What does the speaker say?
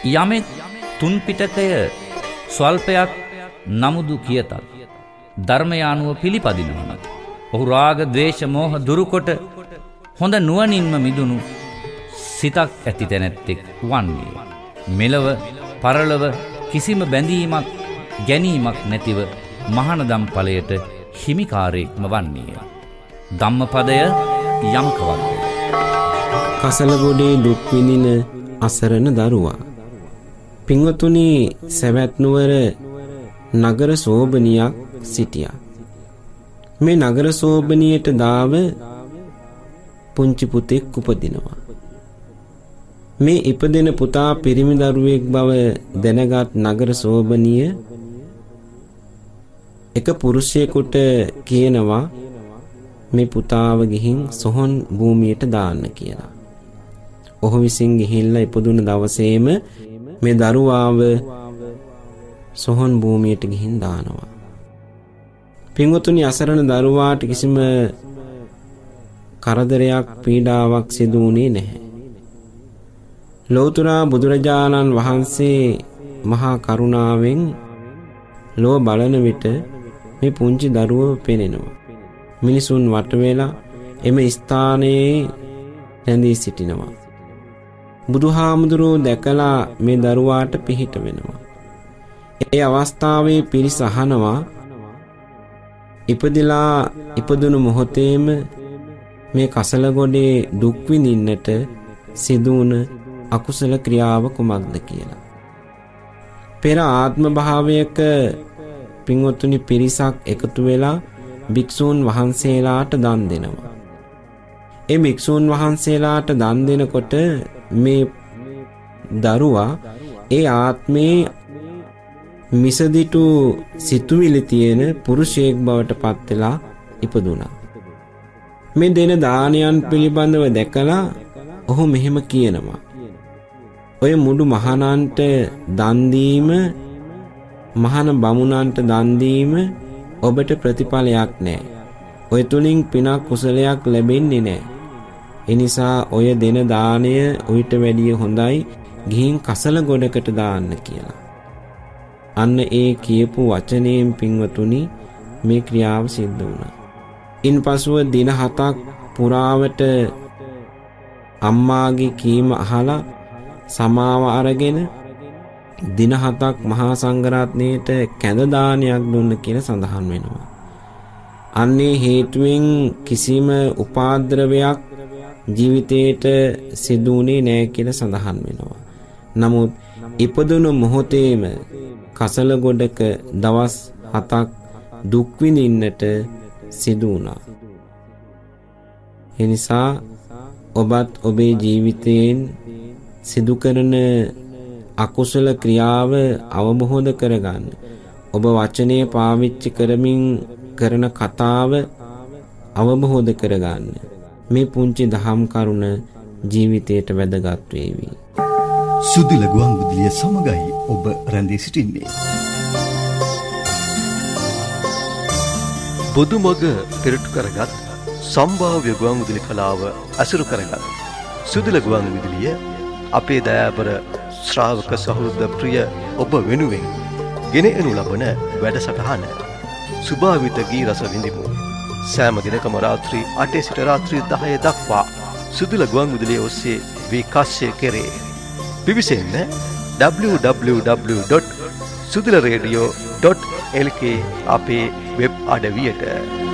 යමෙක් තුන් පිටකය ස්වල්පයක් නමුදු කියතත් ධර්මය අනුව පිළිපදිනවන ඔහු රාග ද්වේෂ මෝහ දුරුකොට හොඳ නුවණින්ම මිදුණු සිතක් ඇති තැනැත්තෙක් වන්නේ. මෙලව පරලව කිසිම බැඳීමක් ගැනීමක් නැතිව මහානදම් ඵලයට හිමිකාරයෙක්ම වන්නේය. ධම්මපදය යමක වද්ද. කසලගොඩේ දුක් විඳින අසරණ දරුවා. පින්වතුනි, සවැත් නුවර නගර සෝබනියක් සිටියා. මේ නගර සෝබනියට දාව පුංචි පුතෙක් උපදිනවා. මේ ඉපදෙන පුතා පිරිමි දරුවෙක් බව දැනගත් නගර සෝබනිය එක පුරුෂයෙකුට කියනවා මේ පුතාව ගිහින් සොහොන් භූමියට දාන්න කියලා. ඔහු විසින් ගිහිල්ලා ඉපදුන දවසේම මේ දරුවාව සොහොන් භූමියට ගිහින් දානවා. පින්වතුනි, අසරණ දරුවාට කිසිම කරදරයක් පීඩාවක් සිදු වුණේ නැහැ. ලෞතර බුදුරජාණන් වහන්සේ මහා කරුණාවෙන් ලෝ බලන විට මේ පුංචි දරුවව පෙනෙනවා. මිනිසුන් වට වෙලා එම ස්ථානයේ රැඳී සිටිනවා. බුදුහාමුදුරුවෝ දැකලා මේ දරුවාට පිහිට වෙනවා. ඒ අවස්ථාවේ පිරිස අහනවා, ඉපදිලා ඉපදුණු මොහොතේම මේ කසලගොඩේ දුක් විඳින්නට සිදුවුණ අකුසල ක්‍රියාව කුමක්ද කියලා. පෙර ආත්ම භාවයක පින්වත්තුනි පිරිසක් එකතු වෙලා භික්ෂූන් වහන්සේලාට දන් දෙනවා. ඒ භික්ෂූන් වහන්සේලාට දන් දෙනකොට මේ දරුවා ඒ ආත්මේ මිසදිටු සිතුවිලි තියෙන පුරුෂයෙක් බවට පත් වෙලා ඉපදුණා. මේ දෙන දානයන් පිළිබඳව දැකලා ඔහු මෙහෙම කියනවා, ඔය මුඩු මහණන්ට දන් දීම, මහාන බමුණන්ට දන් දීම ඔබට ප්‍රතිඵලයක් නැහැ. ඔය තුලින් පිනක් කුසලයක් ලැබෙන්නේ නැහැ. ඒ නිසා ඔය දෙන දාණය උවිත වැඩිය හොඳයි ගිහින් කසල ගොඩකට දාන්න කියලා. අන්න ඒ කියපු වචනයෙන් පින්වතුනි මේ ක්‍රියාව සිද්ධ වුණා. ඉන්පසුව දින 7ක් පුරාවට අම්මාගේ කීම අහලා සමාව අරගෙන දින 7ක් මහා සංඝරත්නයට කැඳ දානයක් දුන්න කියලා සඳහන් වෙනවා. අන්නේ හේතුවෙන් කිසිම උපාද්‍රවයක් ජීවිතේට සිදුුනේ නැහැ කියලා සඳහන් වෙනවා. නමුත් ඉපදුණු මොහොතේම කසල ගොඩක දවස් 7ක් දුක් විඳින්නට සිදු වුණා. ඒ නිසා ඔබත් ඔබේ ජීවිතයෙන් සිදු කරන අකුසල ක්‍රියාව අවබෝධ කරගන්න. ඔබ වචනය පාවිච්චි කරමින් කරන කතාව අවබෝධ කරගන්න. මේ පුංචි දහම් කරුණ ජීවිතයට වැදගත් වේවි. සුදිල ගුවන්විදුලිය සමගයි ඔබ රැඳී සිටින්නේ. බුදුමග පෙරටු කරගත් සම්භාව්‍ය ගුවන්විදුලි කලාව අසුරු කරගත් සුදිල ගුවන්විදුලිය අපේ දයාබර ශ්‍රාවක සහෘද ප්‍රිය ඔබ වෙනුවෙන් ගෙන එනු ලබන වැඩසටහන සුභාවිත ගී රස විඳිමු. සෑම දිනකම රාත්‍රී 8 සිට රාත්‍රී 10 දක්වා සුදිල ගුවන්විදුලිය ඔස්සේ විකාශය කෙරේ. පිවිසෙන්න www.sudilaradio.lk අපේ වෙබ් අඩවියට.